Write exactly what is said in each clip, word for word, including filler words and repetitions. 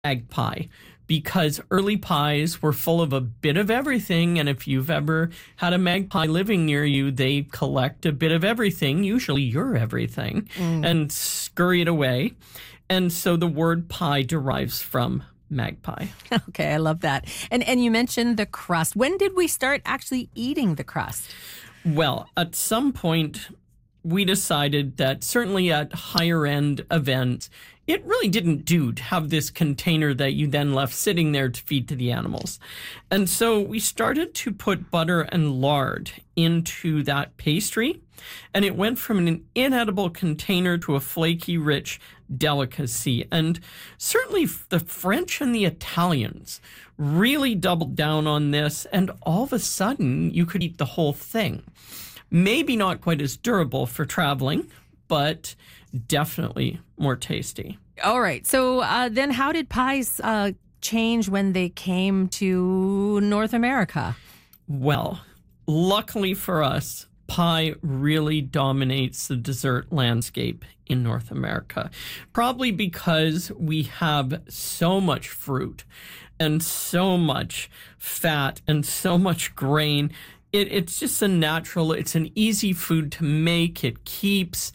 magpie, because early pies were full of a bit of everything. And if you've ever had a magpie living near you, they collect a bit of everything, usually your everything, mm. and scurry it away. And so the word pie derives from magpie. Okay, I love that. And and you mentioned the crust. When did we start actually eating the crust? Well, at some point, we decided that certainly at higher end events, it really didn't do to have this container that you then left sitting there to feed to the animals. And so we started to put butter and lard into that pastry, and it went from an inedible container to a flaky, rich delicacy. And certainly the French and the Italians really doubled down on this, and all of a sudden you could eat the whole thing. Maybe not quite as durable for traveling, but definitely more tasty. All right. So uh, then how did pies uh, change when they came to North America? Well, luckily for us, pie really dominates the dessert landscape in North America, probably because we have so much fruit and so much fat and so much grain. It, it's just a natural, it's an easy food to make. It keeps.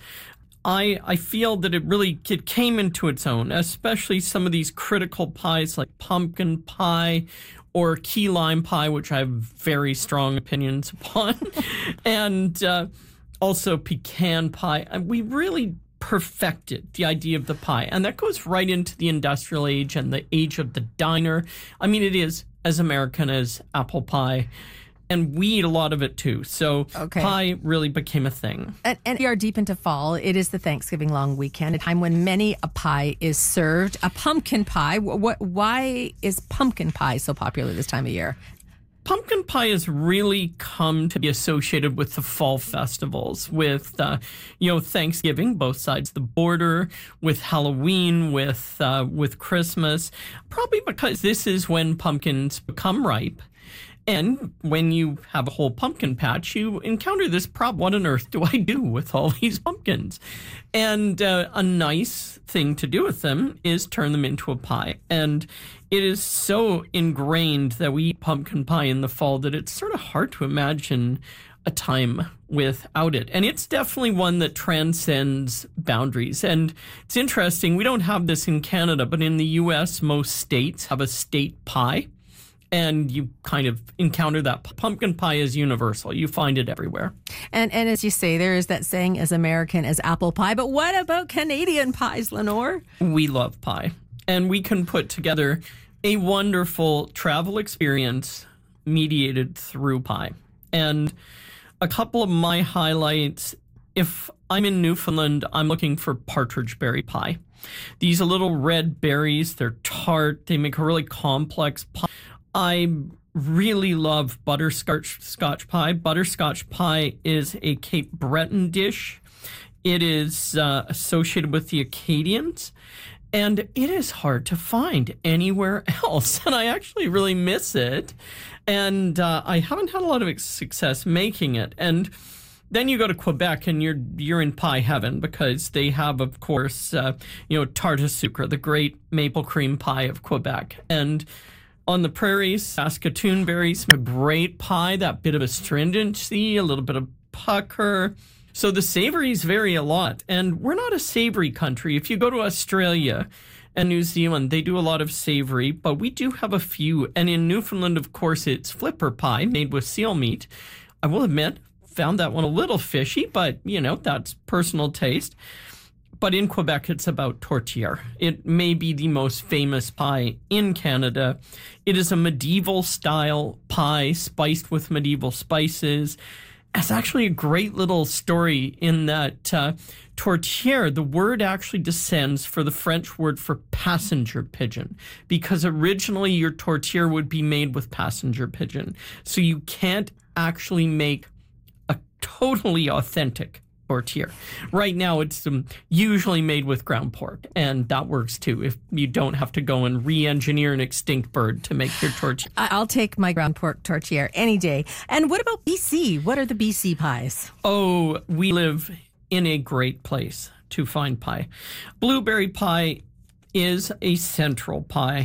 I I feel that it really it came into its own, especially some of these critical pies like pumpkin pie or key lime pie, which I have very strong opinions upon, and uh, also pecan pie. And we really perfected the idea of the pie, and that goes right into the industrial age and the age of the diner. I mean, it is as American as apple pie. And we eat a lot of it, too. So okay. Pie really became a thing. And, and we are deep into fall. It is the Thanksgiving long weekend, a time when many a pie is served. A pumpkin pie. What? Why is pumpkin pie so popular this time of year? Pumpkin pie has really come to be associated with the fall festivals, with, uh, you know, Thanksgiving, both sides of the border, with Halloween, with uh, with Christmas, probably because this is when pumpkins become ripe. And when you have a whole pumpkin patch, you encounter this problem. What on earth do I do with all these pumpkins? And uh, a nice thing to do with them is turn them into a pie. And it is so ingrained that we eat pumpkin pie in the fall that it's sort of hard to imagine a time without it. And it's definitely one that transcends boundaries. And it's interesting, we don't have this in Canada, but in the U S, most states have a state pie. And you kind of encounter that. Pumpkin pie is universal. You find it everywhere. And and as you say, there is that saying, as American as apple pie. But what about Canadian pies, Lenore? We love pie. And we can put together a wonderful travel experience mediated through pie. And a couple of my highlights, if I'm in Newfoundland, I'm looking for partridge berry pie. These are little red berries. They're tart. They make a really complex pie. I really love butterscotch scotch pie. Butterscotch pie is a Cape Breton dish. It is uh, associated with the Acadians, and it is hard to find anywhere else. And I actually really miss it. And uh, I haven't had a lot of success making it. And then you go to Quebec and you're you're in pie heaven, because they have, of course, uh, you know, tarte au sucre, the great maple cream pie of Quebec. And on the prairies, Saskatoon berries, a great pie, that bit of astringency, a little bit of pucker. So the savories vary a lot. And we're not a savory country. If you go to Australia and New Zealand, they do a lot of savory, but we do have a few. And in Newfoundland, of course, it's flipper pie made with seal meat. I will admit, found that one a little fishy, but, you know, that's personal taste. But in Quebec, it's about tourtière. It may be the most famous pie in Canada. It is a medieval-style pie spiced with medieval spices. It's actually a great little story in that uh, tourtière, the word actually descends for the French word for passenger pigeon, because originally your tourtière would be made with passenger pigeon. So you can't actually make a totally authentic tourtière. Right now, it's um, usually made with ground pork, and that works too if you don't have to go and re-engineer an extinct bird to make your tourtière. I'll take my ground pork tourtière any day. And what about B C? What are the B C pies? Oh, we live in a great place to find pie. Blueberry pie is a central pie.